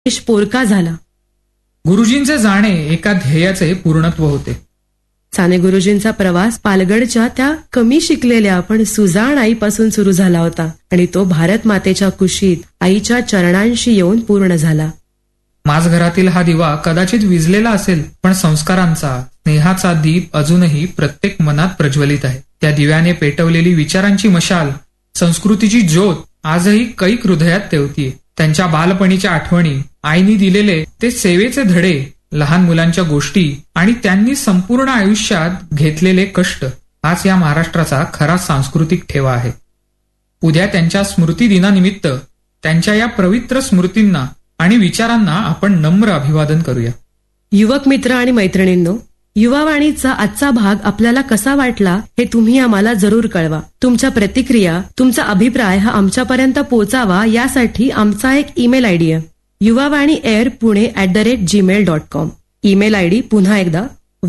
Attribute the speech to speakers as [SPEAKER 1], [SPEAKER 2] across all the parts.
[SPEAKER 1] पोरका झाला.
[SPEAKER 2] गुरुजींचे जाणे एका ध्येयाचे पूर्णत्व होते.
[SPEAKER 1] साने गुरुजींचा प्रवास पालगडच्या त्या कमी शिकलेल्या पण सुजाण आईपासून सुरू झाला होता आणि तो भारत मातेच्या कुशीत आईच्या चरणांशी येऊन पूर्ण झाला.
[SPEAKER 2] माझ घरातील हा दिवा कदाचित विझलेला असेल, पण संस्कारांचा, स्नेहाचा दीप अजूनही प्रत्येक मनात प्रज्वलित आहे. त्या दिव्याने पेटवलेली विचारांची मशाल, संस्कृतीची ज्योत आजही कैक हृदयात तेवतीये. त्यांच्या बालपणीच्या आठवणी, आईनी दिलेले ते सेवेचे धडे, लहान मुलांच्या गोष्टी आणि त्यांनी संपूर्ण आयुष्यात घेतलेले कष्ट हाच या महाराष्ट्राचा खरा सांस्कृतिक ठेवा आहे. उद्या त्यांच्या स्मृती दिनानिमित्त त्यांच्या या पवित्र स्मृतींना आणि विचारांना आपण नम्र अभिवादन करूया.
[SPEAKER 1] युवक मित्र आणि मैत्रिणींनो, युवावाणीचा आजचा भाग आपल्याला कसा वाटला हे तुम्ही आम्हाला जरूर कळवा. तुमच्या प्रतिक्रिया, तुमचा अभिप्राय हा आमच्यापर्यंत पोहोचावा यासाठी आमचा एक ईमेल आयडी आहे, yuvavaniyar@gmail.com. ईमेल आयडी पुन्हा एकदा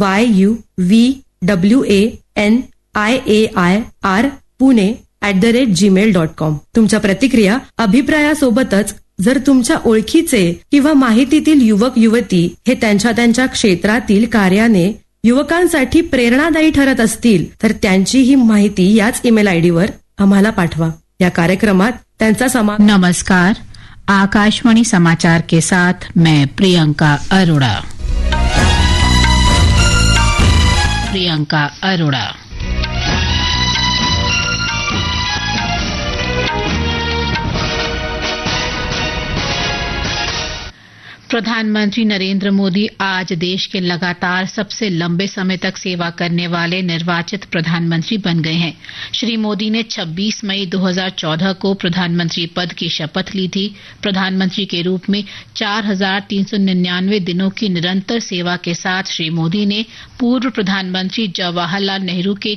[SPEAKER 1] yuvavaniyar@gmail.com. तुमच्या प्रतिक्रिया, अभिप्रायासोबतच जर तुमच्या ओळखीचे किंवा माहितीतील युवक युवती हे त्यांच्या क्षेत्रातील कार्याने युवकांसाठी प्रेरणादायी ठरत असतील तर त्यांची ही माहिती याच ईमेल आयडीवर आम्हाला पाठवा. या कार्यक्रमात त्यांचा समावेश.
[SPEAKER 3] नमस्कार, आकाशवाणी समाचार के साथ मैं प्रियंका अरोड़ा. प्रधानमंत्री नरेंद्र मोदी आज देश के लगातार सबसे लंबे समय तक सेवा करने वाले निर्वाचित प्रधानमंत्री बन गए हैं. श्री मोदी ने 26 मई 2014 को प्रधानमंत्री पद की शपथ ली थी. प्रधानमंत्री के रूप में 4,399 दिनों की निरंतर सेवा के साथ श्री मोदी ने पूर्व प्रधानमंत्री जवाहरलाल नेहरू के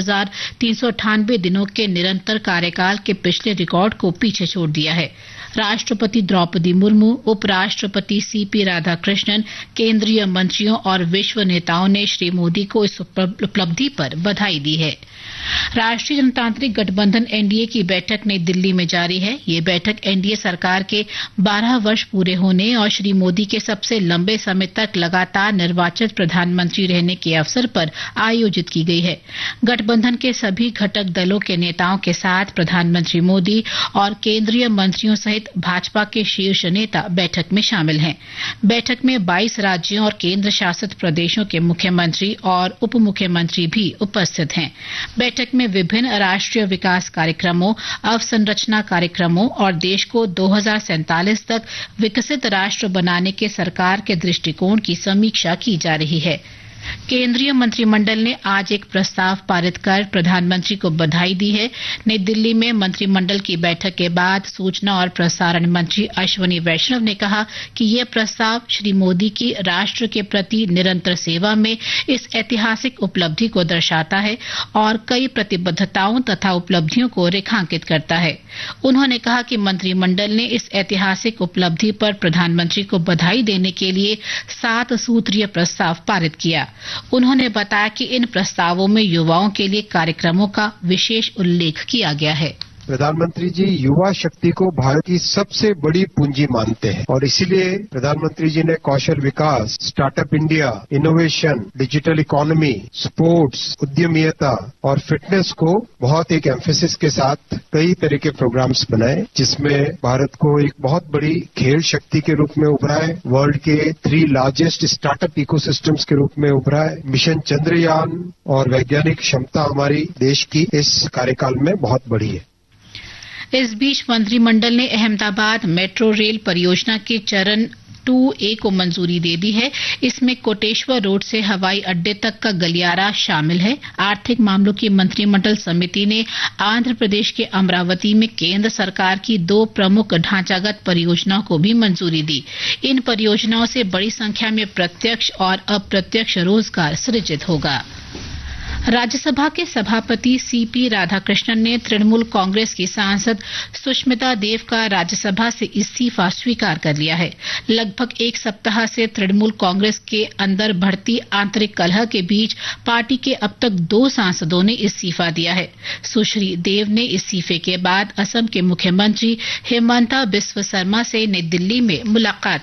[SPEAKER 3] 4,398 दिनों के निरंतर कार्यकाल के पिछले रिकॉर्ड को पीछे छोड़ दिया है. राष्ट्रपति द्रौपदी मुर्मू, उपराष्ट्रपति सीपी राधाकृष्णन, केंद्रीय मंत्रियों और विश्व नेताओं ने श्री मोदी को इस उपलब्धि पर बधाई दी है. राष्ट्रीय जनतांत्रिक गठबंधन एनडीए की बैठक नई दिल्ली में जारी है. ये बैठक एनडीए सरकार के 12 वर्ष पूरे होने और श्री मोदी के सबसे लंबे समय तक लगातार निर्वाचित प्रधानमंत्री रहने के अवसर पर आयोजित की गई है. गठबंधन के सभी घटक दलों के नेताओं के साथ प्रधानमंत्री मोदी और केंद्रीय मंत्रियों सहित भाजपा के शीर्ष नेता बैठक में शामिल हैं. बैठक में 22 राज्यों और केंद्र शासित प्रदेशों के मुख्यमंत्री और उप मुख्यमंत्री भी उपस्थित हैं. बैठक में विभिन्न राष्ट्रीय विकास कार्यक्रमों, अवसंरचना कार्यक्रमों और देश को 2047 तक विकसित राष्ट्र बनाने के सरकार के दृष्टिकोण की समीक्षा की जा रही है. केंद्रीय मंत्रिमंडल ने आज एक प्रस्ताव पारित कर प्रधानमंत्री को बधाई दी है. नई दिल्ली में मंत्रिमंडल की बैठक के बाद सूचना और प्रसारण मंत्री अश्विनी वैष्णव ने कहा कि यह प्रस्ताव श्री मोदी की राष्ट्र के प्रति निरंतर सेवा में इस ऐतिहासिक उपलब्धि को दर्शाता है और कई प्रतिबद्धताओं तथा उपलब्धियों को रेखांकित करता है. उन्होंने कहा कि मंत्रिमंडल ने इस ऐतिहासिक उपलब्धि पर प्रधानमंत्री को बधाई देने के लिए 7 सूत्रीय प्रस्ताव पारित किया. उन्होंने बताया कि इन प्रस्तावों में युवाओं के लिए कार्यक्रमों का विशेष उल्लेख किया गया है.
[SPEAKER 4] प्रधानमंत्री जी युवा शक्ति को भारत की सबसे बड़ी पूंजी मानते हैं और इसीलिए प्रधानमंत्री जी ने कौशल विकास, startup India, innovation, digital economy, sports, उद्यमियता और फिटनेस को बहुत एक एम्फेसिस के साथ कई तरह के प्रोग्राम्स बनाए, जिसमें भारत को एक बहुत बड़ी खेल शक्ति के रूप में उभरा है, वर्ल्ड के 3 लार्जेस्ट स्टार्टअप इकोसिस्टम्स के रूप में उभरा है. मिशन चंद्रयान और वैज्ञानिक क्षमता हमारी देश की इस कार्यकाल में बहुत बड़ी है.
[SPEAKER 3] इस बीच मंत्रिमंडल ने अहमदाबाद मेट्रो रेल परियोजना के चरण 2A को मंजूरी दे दी है. इसमें कोटेश्वर रोड से हवाई अड्डे तक का गलियारा शामिल है. आर्थिक मामलों की मंत्रिमंडल समिति ने आंध्र प्रदेश के अमरावती में केंद्र सरकार की 2 प्रमुख ढांचागत परियोजनाओं को भी मंजूरी दी. इन परियोजनाओं से बड़ी संख्या में प्रत्यक्ष और अप्रत्यक्ष रोजगार सृजित होगा. राज्यसभा के सभापति सीपी राधाकृष्णन ने तृणमूल कांग्रेस की सांसद सुष्मिता देव का राज्यसभा से इस्तीफा स्वीकार कर लिया है. लगभग 1 सप्ताह से तृणमूल कांग्रेस के अंदर बढ़ती आंतरिक कलह के बीच पार्टी के अब तक 2 सांसदों ने इस्तीफा दिया है. सुश्री देव ने इस्तीफे के बाद असम के मुख्यमंत्री हिमंता बिस्व शर्मा से नई दिल्ली में मुलाकात